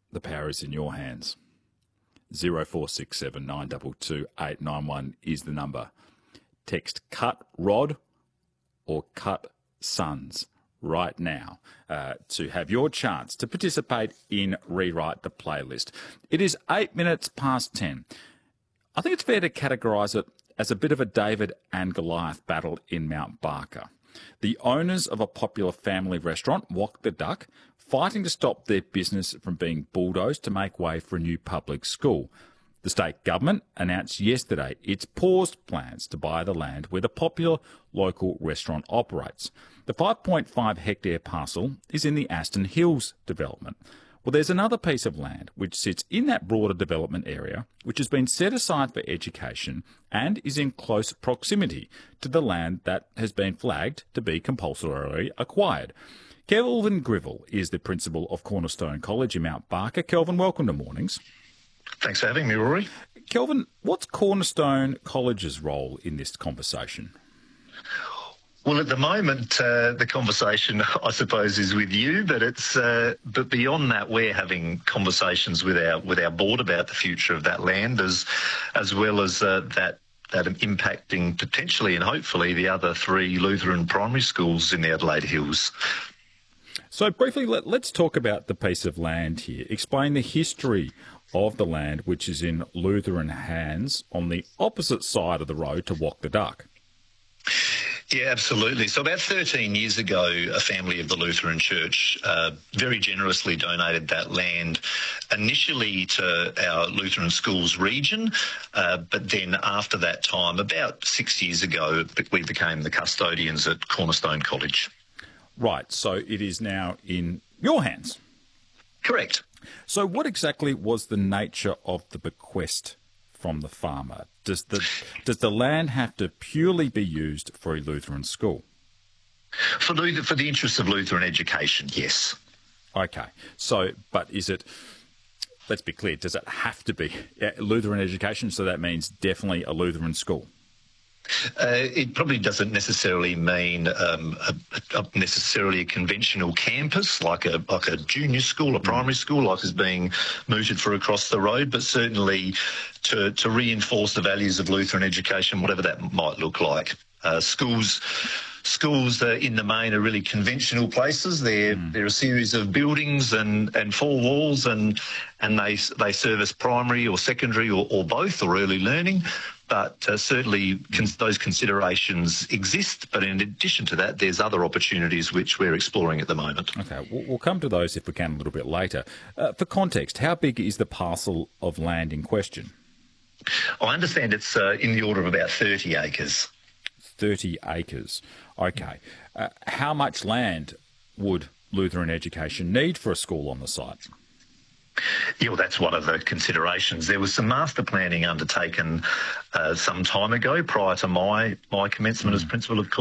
The power is in your hands. 0467 922 891 is the number. Text "cut Rod" or "cut Sons" right now to have your chance to participate in Rewrite the Playlist. It is 8 minutes past 10. I think it's fair to categorise it as a bit of a David and Goliath battle in Mount Barker. The owners of a popular family restaurant, Wok the Duck, fighting to stop their business from being bulldozed to make way for a new public school. The state government announced yesterday it's paused plans to buy the land where the popular local restaurant operates. The 5.5 hectare parcel is in the Aston Hills development. Well, there's another piece of land which sits in that broader development area, which has been set aside for education and is in close proximity to the land that has been flagged to be compulsorily acquired. Kelvin Grivell is the principal of Cornerstone College in Mount Barker. Kelvin, welcome to Mornings. Thanks for having me, Rory. Kelvin, what's Cornerstone College's role in this conversation? Well, at the moment, the conversation, I suppose, is with you, but but beyond that, we're having conversations with our board about the future of that land, as well as that impacting potentially and hopefully the other 3 Lutheran primary schools in the Adelaide Hills. So briefly, let's talk about the piece of land here. Explain the history of the land, which is in Lutheran hands on the opposite side of the road to Wok the Duck. Yeah, absolutely. So about 13 years ago, a family of the Lutheran Church very generously donated that land initially to our Lutheran schools region, but then after that time, about 6 years ago, we became the custodians at Cornerstone College. Right, so it is now in your hands. Correct. So what exactly was the nature of the bequest from the farmer? Does the land have to purely be used for a Lutheran school? For the interests of Lutheran education, yes. Okay. So, but is it, let's be clear, does it have to be Lutheran education? So that means definitely a Lutheran school? It probably doesn't necessarily mean necessarily a conventional campus like a junior school, a primary school like is being mooted for across the road, but certainly to reinforce the values of Lutheran education, whatever that might look like. Schools in the main are really conventional places. They're a series of buildings and 4 walls, and they service primary or secondary or both or early learning. But certainly those considerations exist. But in addition to that, there's other opportunities which we're exploring at the moment. Okay, we'll come to those if we can a little bit later. For context, how big is the parcel of land in question? I understand it's in the order of about 30 acres. 30 acres. Okay. How much land would Lutheran education need for a school on the site? Yeah, well, that's one of the considerations. There was some master planning undertaken some time ago prior to my commencement as principal of